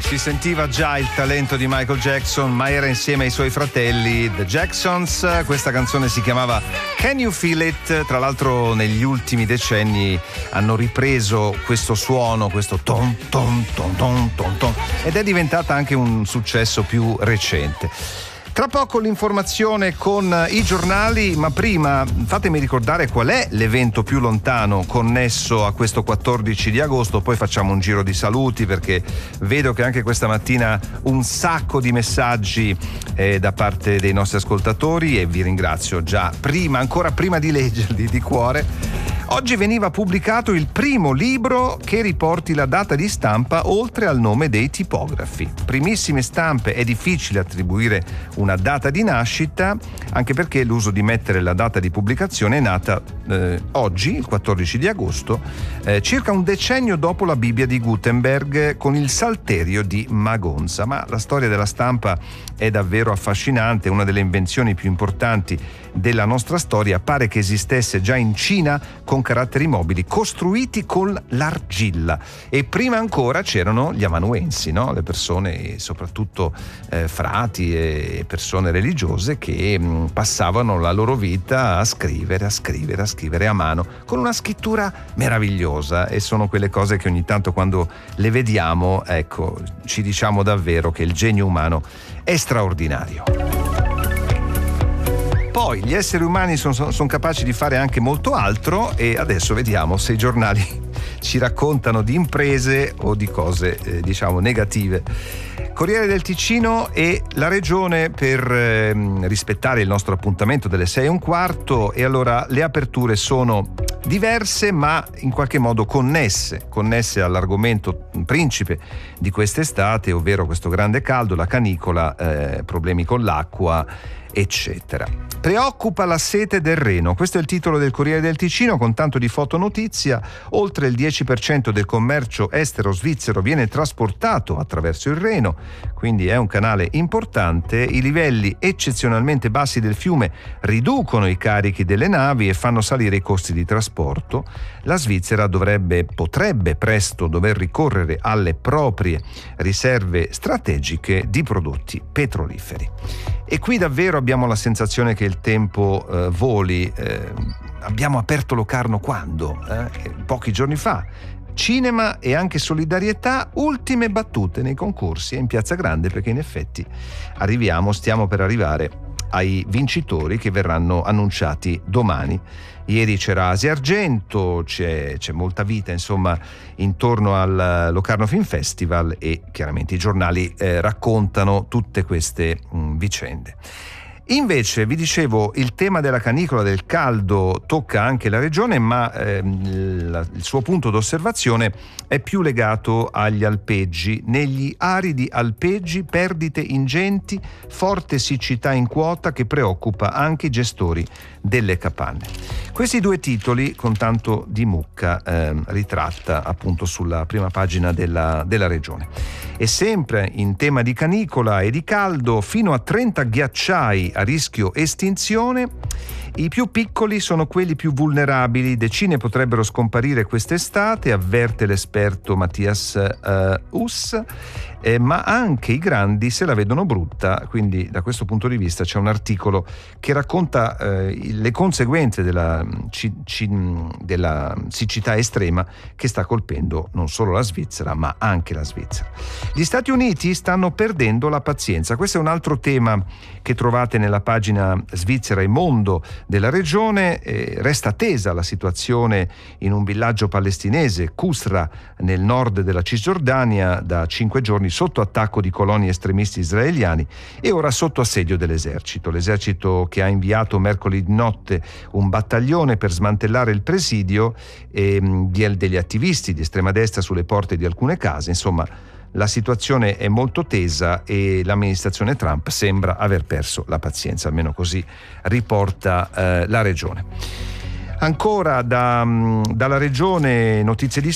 Si sentiva già il talento di Michael Jackson, ma era insieme ai suoi fratelli The Jacksons. Questa canzone si chiamava Can You Feel It? Tra l'altro negli ultimi decenni hanno ripreso questo suono, questo ton ton ton ton ton ton, ed è diventata anche un successo più recente. Tra poco l'informazione con i giornali, ma prima fatemi ricordare qual è l'evento più lontano connesso a questo 14 di agosto, poi facciamo un giro di saluti perché vedo che anche questa mattina un sacco di messaggi da parte dei nostri ascoltatori e vi ringrazio già ancora prima di leggerli di cuore. Oggi veniva pubblicato il primo libro che riporti la data di stampa oltre al nome dei tipografi. Primissime stampe, è difficile attribuire una data di nascita, anche perché l'uso di mettere la data di pubblicazione è nata oggi, il 14 di agosto, circa un decennio dopo la Bibbia di Gutenberg con il Salterio di Magonza. Ma la storia della stampa è davvero affascinante, una delle invenzioni più importanti della nostra storia. Pare che esistesse già in Cina con caratteri mobili costruiti con l'argilla, e prima ancora c'erano gli amanuensi, no? Le persone, soprattutto frati e persone religiose, che passavano la loro vita a scrivere a mano con una scrittura meravigliosa, e sono quelle cose che ogni tanto quando le vediamo, ecco, ci diciamo davvero che il genio umano è straordinario. Poi gli esseri umani sono capaci di fare anche molto altro, e adesso vediamo se i giornali ci raccontano di imprese o di cose diciamo negative. Corriere del Ticino e la Regione per rispettare il nostro appuntamento delle 6:15, e allora le aperture sono diverse ma in qualche modo connesse all'argomento principe di quest'estate, ovvero questo grande caldo, la canicola, problemi con l'acqua, eccetera. Preoccupa la sete del Reno, questo è il titolo del Corriere del Ticino, con tanto di fotonotizia. Oltre il 10% del commercio estero svizzero viene trasportato attraverso il Reno, quindi è un canale importante. I livelli eccezionalmente bassi del fiume riducono i carichi delle navi e fanno salire i costi di trasporto. La Svizzera potrebbe presto dover ricorrere alle proprie riserve strategiche di prodotti petroliferi. E qui davvero abbiamo la sensazione che il tempo voli. Abbiamo aperto Locarno quando? Pochi giorni fa. Cinema e anche solidarietà, ultime battute nei concorsi, e in Piazza Grande, perché in effetti stiamo per arrivare ai vincitori che verranno annunciati domani. Ieri c'era Asia Argento, c'è molta vita insomma intorno al Locarno Film Festival, e chiaramente i giornali raccontano tutte queste vicende. Invece, vi dicevo, il tema della canicola, del caldo, tocca anche la regione, ma il suo punto d'osservazione è più legato agli alpeggi. Negli aridi alpeggi, perdite ingenti, forte siccità in quota che preoccupa anche i gestori delle capanne. Questi due titoli, con tanto di mucca, ritratta appunto sulla prima pagina della regione. E sempre in tema di canicola e di caldo, fino a 30 ghiacciai a rischio estinzione. I più piccoli sono quelli più vulnerabili, decine potrebbero scomparire quest'estate, avverte l'esperto Matthias Huss, ma anche i grandi se la vedono brutta. Quindi da questo punto di vista c'è un articolo che racconta le conseguenze della siccità estrema che sta colpendo non solo la Svizzera ma anche la Svizzera. Gli Stati Uniti stanno perdendo la pazienza. Questo è un altro tema che trovate nella pagina Svizzera e Mondo della regione. Resta tesa la situazione in un villaggio palestinese, Qusra, nel nord della Cisgiordania, da 5 giorni sotto attacco di coloni estremisti israeliani e ora sotto assedio dell'esercito. L'esercito che ha inviato mercoledì notte un battaglione per smantellare il presidio degli attivisti di estrema destra sulle porte di alcune case. Insomma, la situazione è molto tesa e l'amministrazione Trump sembra aver perso la pazienza, almeno così riporta la regione. Ancora dalla regione notizie di